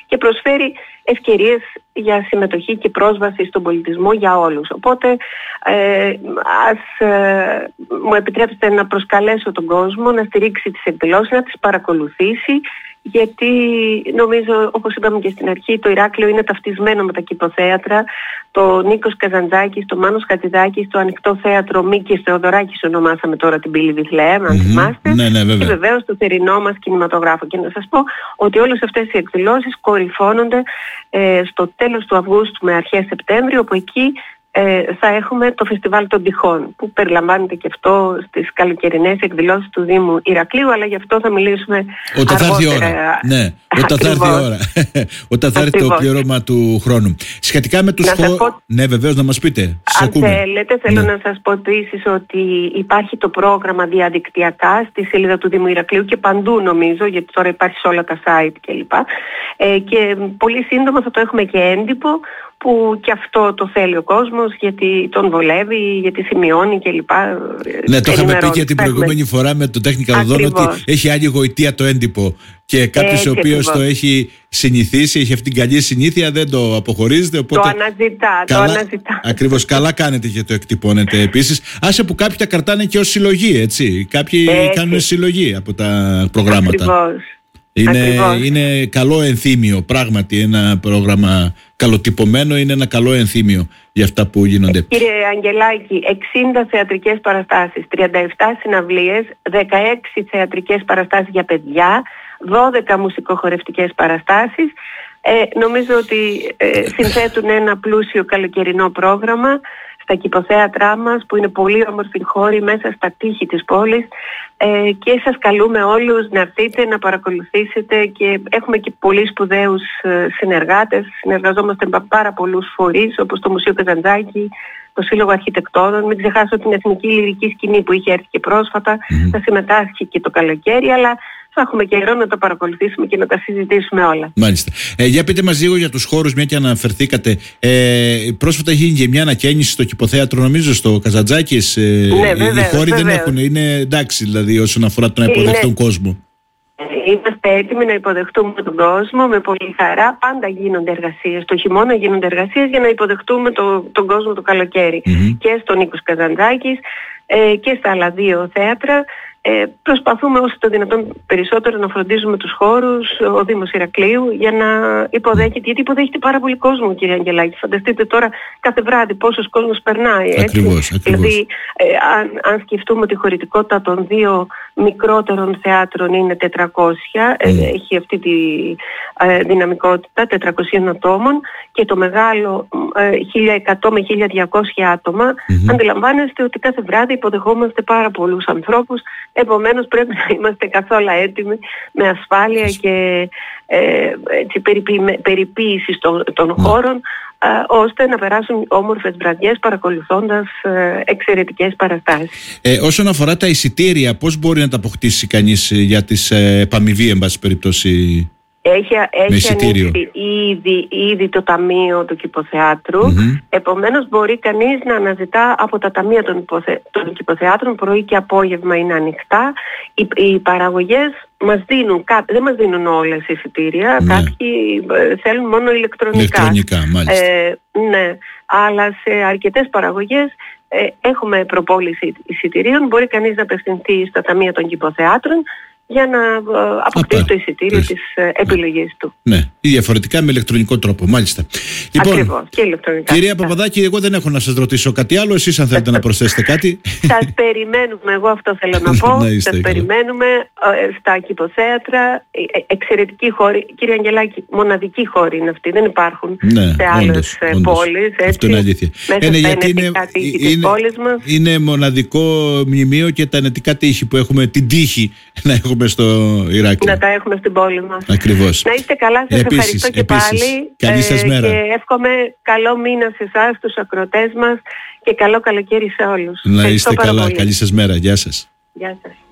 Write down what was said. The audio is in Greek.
και προσφέρει ευκαιρίες για συμμετοχή και πρόσβαση στον πολιτισμό για όλους. Οπότε μου επιτρέψετε να προσκαλέσω τον κόσμο να στηρίξει τις εκδηλώσεις, να τις παρακολουθήσει, γιατί νομίζω, όπως είπαμε και στην αρχή, το Ηράκλειο είναι ταυτισμένο με τα κηποθέατρα. Το Νίκος Καζαντζάκης, το Μάνος Χατζηδάκης, το Ανοιχτό Θέατρο Μίκης Θεοδωράκης ονομάσαμε τώρα την πύλη Βιθλεέμ, αν θυμάστε. Ναι, βέβαια. Και βεβαίως το θερινό μας κινηματογράφο. Και να σας πω ότι όλες αυτές οι εκδηλώσεις κορυφώνονται στο τέλος του Αυγούστου με αρχές Σεπτέμβρη, όπου εκεί θα έχουμε το Φεστιβάλ των Τυχών, που περιλαμβάνεται και αυτό στις καλοκαιρινές εκδηλώσεις του Δήμου Ηρακλείου, αλλά γι' αυτό θα μιλήσουμε όταν θα έρθει η ώρα. Ναι, όταν θα έρθει η ώρα. Όταν θα έρθει το πληρώμα του χρόνου. Σχετικά με τους χώρους. Ναι, βεβαίως, να μας πείτε. Αν θέλετε, θέλω να σας πω επίσης ότι υπάρχει το πρόγραμμα διαδικτυακά στη σελίδα του Δήμου Ηρακλείου και παντού, νομίζω, γιατί τώρα υπάρχει σε όλα τα site κλπ. Και πολύ σύντομα θα το έχουμε και έντυπο, που και αυτό το θέλει ο κόσμος, γιατί τον βολεύει, γιατί σημειώνει κλπ. Ναι, το είχαμε πει και την προηγούμενη φορά με το Technical Zone, ότι έχει άλλη γοητεία το έντυπο. Και κάποιος ο οποίος το έχει συνηθίσει, έχει αυτήν την καλή συνήθεια, δεν το αποχωρίζεται. Οπότε το αναζητά. Ακριβώς, καλά κάνετε και το εκτυπώνετε επίσης. Άσε που κάποιοι τα κρατάνε και ως συλλογή, έτσι. Κάποιοι κάνουν συλλογή από τα προγράμματα. Ακριβώς. Είναι καλό ενθύμιο, πράγματι ένα πρόγραμμα καλοτυπωμένο, είναι ένα καλό ενθύμιο για αυτά που γίνονται. Κύριε Αγγελάκη, 60 θεατρικές παραστάσεις, 37 συναυλίες, 16 θεατρικές παραστάσεις για παιδιά, 12 μουσικοχορευτικές παραστάσεις. Νομίζω ότι συνθέτουν ένα πλούσιο καλοκαιρινό πρόγραμμα στα κηποθέατρά μας, που είναι πολύ όμορφοι χώροι μέσα στα τείχη της πόλης, και σας καλούμε όλους να έρθετε να παρακολουθήσετε, και έχουμε και πολύ σπουδαίους συνεργάτες. Συνεργαζόμαστε με πάρα πολλούς φορείς, όπως το Μουσείο Καζαντζάκη, το Σύλλογο Αρχιτεκτόνων. Μην ξεχάσω την Εθνική Λυρική Σκηνή που είχε έρθει και πρόσφατα, θα συμμετάσχει και το καλοκαίρι, αλλά θα έχουμε καιρό να το παρακολουθήσουμε και να τα συζητήσουμε όλα. Μάλιστα. Για πείτε μας λίγο για τους χώρους, μια και αναφερθήκατε. Πρόσφατα έχει γίνει και μια ανακαίνιση στο κηποθέατρο, νομίζω, στο Καζαντζάκης. Ναι, βεβαίως, οι χώροι δεν έχουν, είναι εντάξει δηλαδή όσον αφορά το να υποδεχτούν κόσμο. Είμαστε έτοιμοι να υποδεχτούμε τον κόσμο με πολύ χαρά. Πάντα γίνονται εργασίες. Το χειμώνα γίνονται εργασίες για να υποδεχτούμε τον κόσμο το καλοκαίρι. Και στο Νίκος Καζαντζάκης και στα άλλα δύο θέατρα. Προσπαθούμε όσο το δυνατόν περισσότερο να φροντίζουμε τους χώρους, ο Δήμος Ηρακλείου, για να υποδέχεται, γιατί υποδέχεται πάρα πολύ κόσμο, κύριε Αγγελάκη. Φανταστείτε τώρα κάθε βράδυ πόσος κόσμος περνάει, έτσι. Ακριβώς. Δηλαδή, αν σκεφτούμε ότι η χωρητικότητα των δύο μικρότερων θεάτρων είναι 400, έχει αυτή τη δυναμικότητα 400 ατόμων, και το μεγάλο 1100 με 1200 άτομα, αντιλαμβάνεστε ότι κάθε βράδυ υποδεχόμαστε πάρα πολλούς ανθρώπους. Επομένως πρέπει να είμαστε καθόλου έτοιμοι, με ασφάλεια και περιποίηση των χώρων, ώστε να περάσουν όμορφες βραδιές παρακολουθώντας εξαιρετικές παραστάσεις. Όσον αφορά τα εισιτήρια, πώς μπορεί να τα αποκτήσει κανείς για τις επαμοιβή, εν πάση περιπτώσει? Έχει ανοίξει ήδη το ταμείο του κηποθεάτρου. Επομένως μπορεί κανείς να αναζητά από τα ταμεία των κηποθεάτρων, πρωί και απόγευμα είναι ανοιχτά. Οι παραγωγές δεν μας δίνουν όλες εισιτήρια. Κάποιοι θέλουν μόνο ηλεκτρονικά. Μάλιστα. Ναι, αλλά σε αρκετές παραγωγές έχουμε προπόληση εισιτηρίων. Μπορεί κανείς να απευθυνθεί στα ταμεία των κηποθεάτρων για να αποκτήσει το εισιτήριο της επιλογής του. Ναι, ή διαφορετικά με ηλεκτρονικό τρόπο, μάλιστα. Λοιπόν, ακριβώς, και ηλεκτρονικά. Κυρία Παπαδάκη, εγώ δεν έχω να σας ρωτήσω κάτι άλλο. Εσείς αν θέλετε να προσθέσετε κάτι. Σας περιμένουμε, εγώ αυτό θέλω να πω. Σας περιμένουμε στα κηποθέατρα. Εξαιρετική χώρη. Κύριε Αγγελάκη, μοναδική χώρη είναι αυτή. Δεν υπάρχουν σε άλλες πόλεις. Αυτό είναι αλήθεια. Είναι μοναδικό μνημείο, και τα ενετικά τείχη που έχουμε, την τύχη να έχουμε στο Ηράκλειο. Να τα έχουμε στην πόλη μας. Ακριβώς. Να είστε καλά, σας ευχαριστώ και πάλι. Καλή σας μέρα. Και εύχομαι καλό μήνα σε εσάς, τους ακροατές μας, και καλό καλοκαίρι σε όλους. Να είστε καλά. Καλή σας μέρα. Γεια σας. Γεια σας.